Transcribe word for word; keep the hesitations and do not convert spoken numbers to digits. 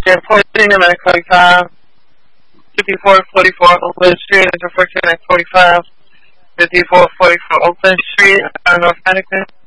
Jet fourteen, I'm at forty-five. fifty-four forty-four Oakland Street, enter fourteen at forty-five. fifty-four forty-four Oakland Street, uh, North Pennington.